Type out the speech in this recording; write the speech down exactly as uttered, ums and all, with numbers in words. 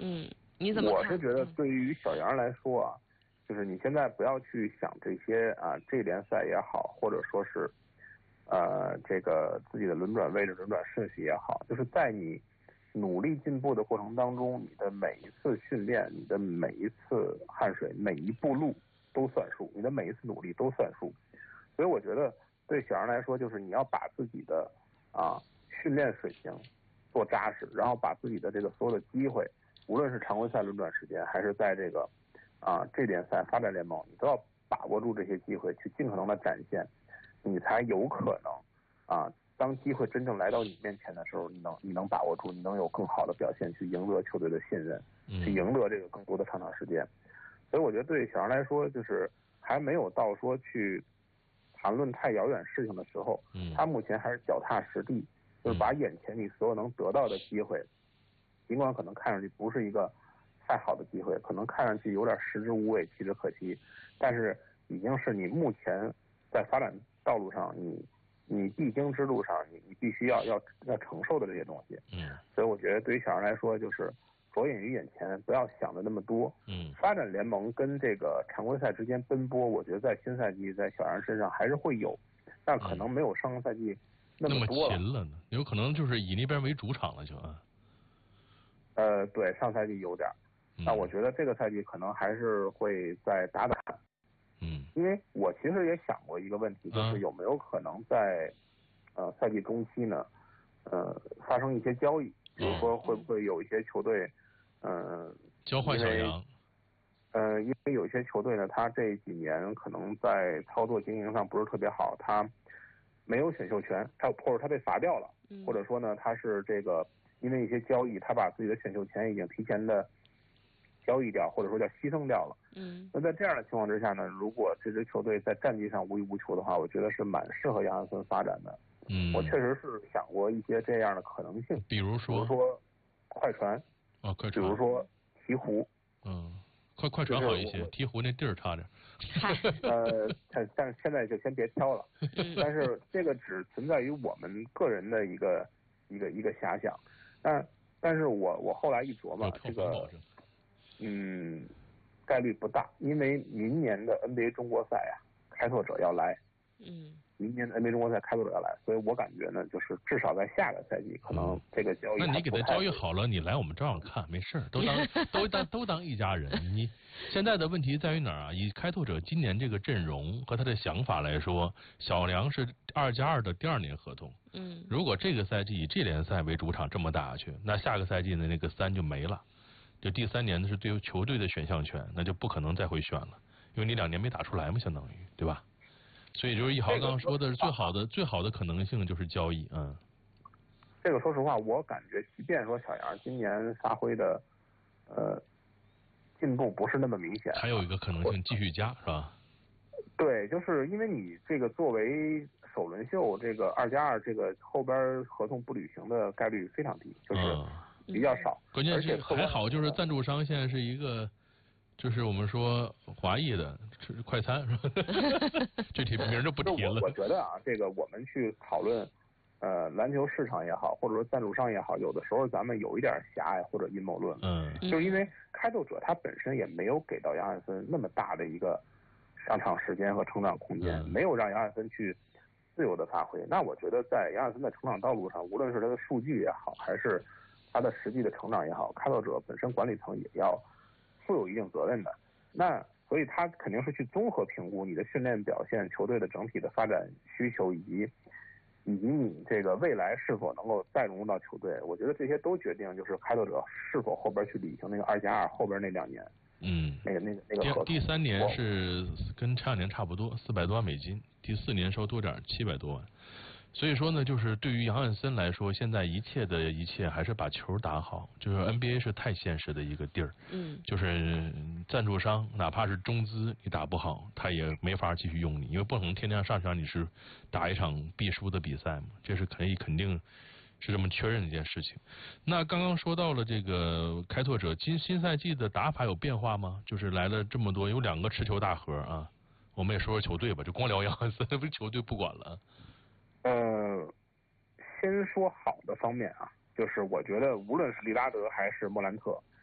嗯，你怎么看？ 我是觉得对于小杨来说啊，就是你现在不要去想这些啊，这联赛也好，或者说是呃这个自己的轮转位置、轮转顺序也好，就是在你努力进步的过程当中，你的每一次训练、你的每一次汗水、每一步路都算数，你的每一次努力都算数。所以我觉得对小杨来说，就是你要把自己的啊训练水平做扎实，然后把自己的这个所有的机会，无论是常规赛轮转时间，还是在这个啊这联赛发展联盟，你都要把握住这些机会，去尽可能的展现，你才有可能啊。当机会真正来到你面前的时候，你能你能把握住，你能有更好的表现，去赢得球队的信任，去赢得这个更多的上场时间。所以我觉得对小杨来说，就是还没有到说去谈论太遥远事情的时候，他目前还是脚踏实地，就是把眼前你所有能得到的机会，尽管可能看上去不是一个太好的机会，可能看上去有点食之无味，弃之可惜，但是已经是你目前在发展道路上你。你必经之路上，你你必须要要要承受的这些东西。 嗯， 所以我觉得对于小杨来说，就是着眼于眼前，不要想的那么多。 嗯，发展联盟跟这个常规赛之间奔波，我觉得在新赛季在小杨身上还是会有，但可能没有上个赛季那么多了。 那么勤了呢？有可能就是以那边为主场了就啊。 呃，对，上赛季有点，那我觉得这个赛季可能还是会再打打。 嗯， 因为我其实也想过一个问题，就是有没有可能在呃赛季中期呢，呃发生一些交易，比如说会不会有一些球队，嗯、呃， 交换小杨， 呃，因为有一些球队呢，他这几年可能在操作经营上不是特别好，他没有选秀权，他或者他被罚掉了， 嗯、 或者说呢，他是这个因为一些交易，他把自己的选秀权已经提前的交易掉，或者说叫牺牲掉了。 嗯， 那在这样的情况之下呢，如果这支球队在战绩上无欲无求的话，我觉得是蛮适合杨汉森发展的。 嗯， 我确实是想过一些这样的可能性， 比如说， 比如说快船， 哦，快船， 比如说鹈鹕， 嗯，快快船好一些，鹈鹕那地儿差点。 呃，但但是现在就先别挑了。但是这个只存在于我们个人的一个一个一个遐想。但但是我我后来一琢磨，这个嗯概率不大，因为明年的 N B A 中国赛啊，开拓者要来。 嗯， 明年的 N B A 中国赛开拓者要来，所以我感觉呢，就是至少在下个赛季，可能这个交易、 嗯。那你给他交易好了，你来我们照样看，没事，都当都当都当一家人。你现在的问题在于哪儿啊？以开拓者今年这个阵容和他的想法来说，小梁是二加二的第二年合同。嗯，如果这个赛季以这联赛为主场这么打下去，那下个赛季的那个三就没了。就第三年的是对于球队的选项权，那就不可能再回选了，因为你两年没打出来嘛，相当于对吧？所以就是一豪刚刚说的是最好的最好的可能性就是交易，嗯。 这个说实话，我感觉即便说小杨今年发挥的呃进步不是那么明显， 还有一个可能性继续加是吧？ 对，就是因为你这个作为首轮秀这个二加二这个后边合同不履行的概率非常低，就是比较少。 嗯、关键是还好，就是赞助商现在是一个。就是我们说华裔的吃快餐是吧？具体名就不提了。 我我觉得啊，这个我们去讨论，呃，篮球市场也好，或者说赞助商也好，有的时候咱们有一点狭隘或者阴谋论。 嗯， 就是因为开拓者他本身也没有给到杨汉森那么大的一个上场时间和成长空间， 嗯、 没有让杨汉森去自由的发挥。那我觉得在杨汉森的成长道路上，无论是他的数据也好，还是他的实际的成长也好，开拓者本身管理层也要负有一定责任的。那所以他肯定是去综合评估你的训练表现、球队的整体的发展需求，以及以及你这个未来是否能够再融入到球队。我觉得这些都决定就是开拓者是否后边去履行那个二加二后边那两年， 嗯， 那个那个那个合同。 第三年是跟前两年差不多，四百多万美金；第四年稍多点，七百多万。所以说呢，就是对于杨汉森来说，现在一切的一切还是把球打好。就是 N B A 是太现实的一个地儿，嗯，就是赞助商哪怕是中资，你打不好，他也没法继续用你，因为不可能天天上场你是打一场必输的比赛嘛，这是可以肯定是这么确认的一件事情。那刚刚说到了这个开拓者今新赛季的打法有变化吗？就是来了这么多，有两个持球大核啊，我们也说说球队吧，就光聊杨汉森，不是球队不管了。 呃，先说好的方面啊，就是我觉得无论是利拉德还是莫兰特，